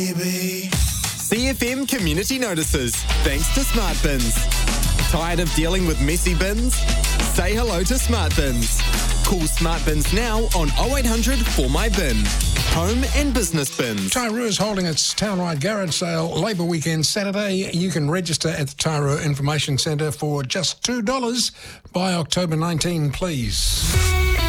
CFM Community Notices, thanks to Smart Bins. Tired of dealing with messy bins? Say hello to Smart Bins. Call Smart Bins now on 0800 For My Bin. Home and business bins. Tairua is holding its townwide garage sale Labour Weekend Saturday. You can register at the Tairua Information Centre for just $2 by October 19, please.